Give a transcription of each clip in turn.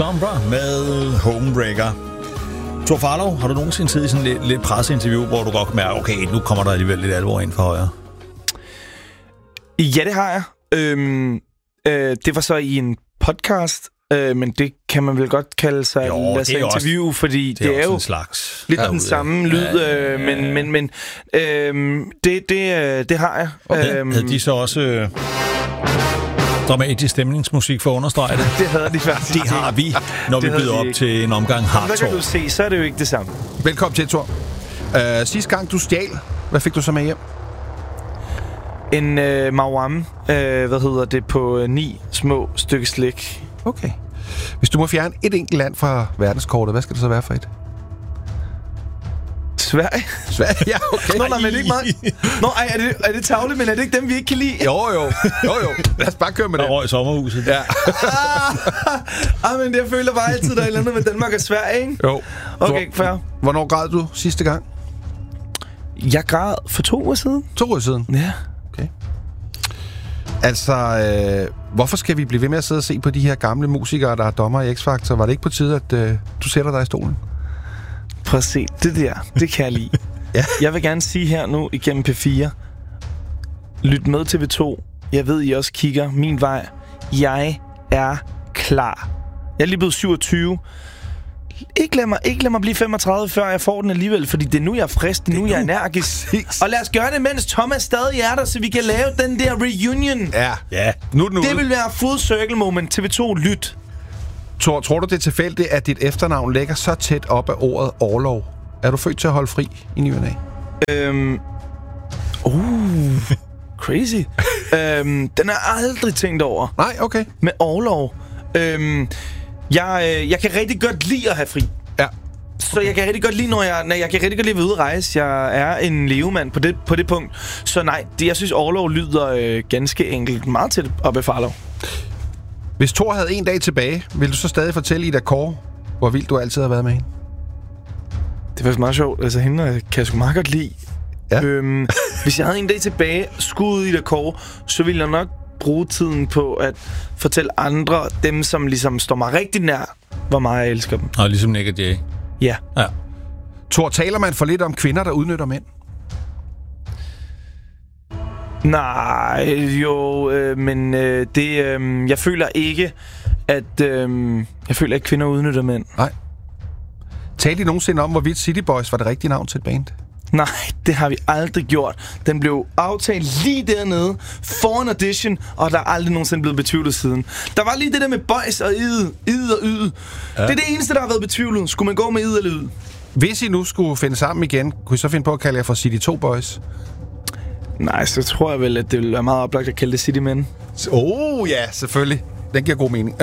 Sombra med Homebreaker. Thor Farlov, har du nogensinde siddet i sådan lidt presseinterview, hvor du godt kan mærke, okay, nu kommer der alligevel lidt alvor ind for højre? Ja, det har jeg. Det var så i en podcast, men det kan man vel godt kalde sig et interview, også, fordi det er jo en slags lidt den samme lyd, men det har jeg. Havde de så også dramatisk stemningsmusik for at understrege det? Det havde de faktisk. Det har vi, når vi byder op til en omgang hardtalk. Så kan du se, så er det jo ikke det samme. Velkommen til, Thor. Sidste gang du stjal, hvad fik du så med hjem? En mawam, på 9 små stykker slik. Okay. Hvis du må fjerne et enkelt land fra verdenskortet, hvad skal det så være for et? Sverige? Sverige, ja, okay. Nå, men det er ikke meget. Nå, er det tavle, men er det ikke dem, vi ikke kan lide? Jo. Lad os bare køre med det. Der røg sommerhuset. Ja. Men jeg føler bare altid, der er et eller andet med Danmark og Sverige, ikke? Jo. Okay, fair. Hvornår græd du sidste gang? Jeg græd for 2 år siden. 2 år siden? Ja. Okay. Altså, hvorfor skal vi blive ved med at sidde og se på de her gamle musikere, der er dommer i X-Factor? Var det ikke på tide, at du sætter dig i stolen? Prøv at se, det kan jeg lide. Ja. Jeg vil gerne sige her nu igennem P4, lyt med TV2. Jeg ved, I også kigger min vej. Jeg er klar. Jeg er lige blevet 27. Ikke lad mig blive 35, før jeg får den alligevel, fordi det er nu, jeg er frisk, det er nu, jeg er energisk. Og lad os gøre det, mens Thomas stadig er der, så vi kan lave den der reunion. Ja. Nu er den ude. Det vil være full circle moment. TV2, lyt. Tror du, det er tilfældigt, at dit efternavn ligger så tæt op af ordet orlov? Er du født til at holde fri i ny og næ? Crazy. Den har jeg aldrig tænkt over. Nej, okay. Med orlov. Jeg kan rigtig godt lide at have fri. Ja. Så jeg kan rigtig godt lide, når jeg kan rigtig godt lide at være ude at rejse. Jeg er en levemand på det punkt. Så nej, jeg synes, orlov lyder ganske enkelt meget tæt op af Farlov. Hvis Thor havde en dag tilbage, ville du så stadig fortælle Ida Kåre, hvor vildt du altid har været med hende? Det var meget sjovt. Altså, hende kan jeg sgu meget godt lide. Ja. Hvis jeg havde en dag tilbage, skulle Ida Kåre, så ville jeg nok bruge tiden på at fortælle andre, dem som ligesom står mig rigtig nær, hvor meget jeg elsker dem. Og ligesom Nick og Jay. Ja. Thor, taler man for lidt om kvinder, der udnytter mænd? Nej, men jeg føler ikke, at kvinder udnytter mænd. Nej. Talte I nogensinde om, hvorvidt City Boys var det rigtige navn til et band? Nej, det har vi aldrig gjort. Den blev aftalt lige dernede for en audition, og der er aldrig nogensinde blevet betvivlet siden. Der var lige det der med boys og id og yd. Ja. Det er det eneste, der har været betvivlet. Skulle man gå med id eller yd? Hvis I nu skulle finde sammen igen, kunne I så finde på at kalde jer for City 2 Boys? Nej, så tror jeg vel, at det ville være meget oplagt at kalde det City Men. Ja, selvfølgelig. Den giver god mening.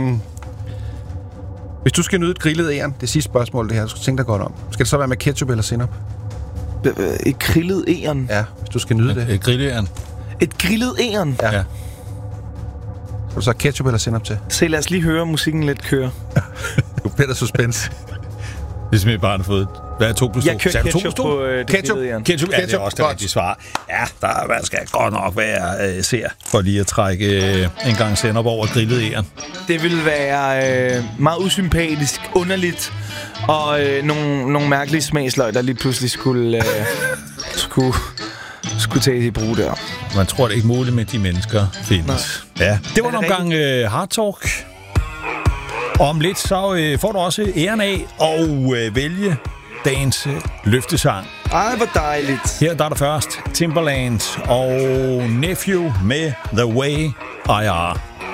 Hvis du skal nyde et grillet æren, det sidste spørgsmål, det her, du skal tænke dig godt om. Skal det så være med ketchup eller sennep? Et grillet æren? Ja, hvis du skal nyde det. Et grillet æren. Et grillet æren? Ja. Skal du så ketchup eller sennep til? Se, lad os lige høre musikken lidt køre. Du bliver der suspense. Ligesom et barn har fået. Hvad er 2 plus 2? Jeg kører ketchup på det grillet æren. Ketchup, ja, det er også det rigtige svar. Ja, man skal godt nok være ser for lige at trække en gang sennep over grillet æren. Det ville være meget usympatisk, underligt, og nogle mærkelige smagsløg, der lige pludselig skulle tages i brug der. Man tror, det er ikke muligt med, de mennesker findes. Nej. Ja, det var nogle gange Hard Talk. Om lidt så får du også æren af at vælge dagens løftesang. Ej, hvor dejligt. Her der er der først Timbaland og Nephew med The Way I Are.